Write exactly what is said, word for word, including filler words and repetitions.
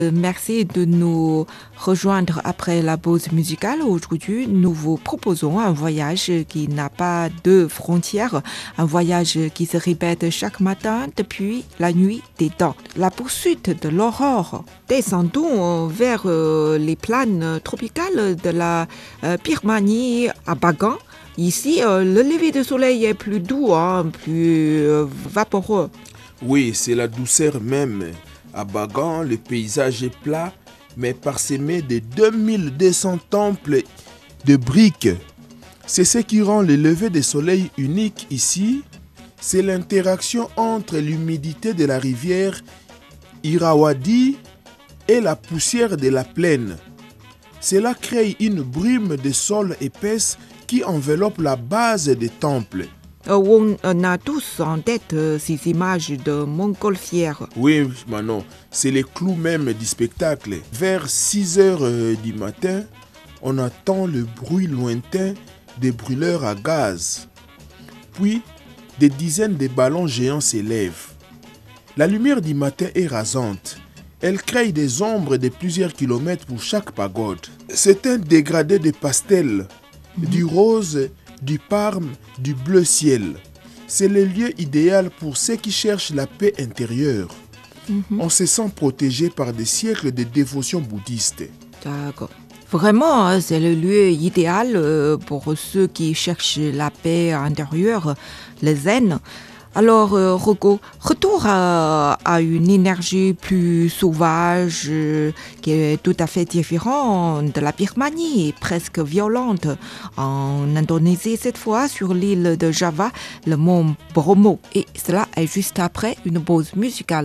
Merci de nous rejoindre après la pause musicale. Aujourd'hui, nous vous proposons un voyage qui n'a pas de frontières, un voyage qui se répète chaque matin depuis la nuit des temps. La poursuite de l'aurore. Descendons vers les plaines tropicales de la Birmanie à Bagan. Ici, le lever du soleil est plus doux, hein, plus vaporeux. Oui, c'est la douceur même. À Bagan, le paysage est plat, mais parsemé de deux mille deux cents temples de briques. C'est ce qui rend le lever du soleil unique ici. C'est l'interaction entre l'humidité de la rivière Irrawaddy et la poussière de la plaine. Cela crée une brume de sol épaisse qui enveloppe la base des temples. On a tous en tête ces images de montgolfières. Oui, Manon, c'est le clou même du spectacle. Vers six heures du matin, on entend le bruit lointain des brûleurs à gaz. Puis, des dizaines de ballons géants s'élèvent. La lumière du matin est rasante. Elle crée des ombres de plusieurs kilomètres pour chaque pagode. C'est un dégradé de pastel, mmh. du rose, du parme, du bleu ciel. C'est le lieu idéal pour ceux qui cherchent la paix intérieure. Mm-hmm. On se sent protégé par des siècles de dévotion bouddhiste. D'accord. Vraiment, c'est le lieu idéal pour ceux qui cherchent la paix intérieure, le zen. Alors, euh, Rocco, retour à, à une énergie plus sauvage euh, qui est tout à fait différente de la Birmanie, presque violente. En Indonésie, cette fois, sur l'île de Java, le mont Bromo. Et cela est juste après une pause musicale.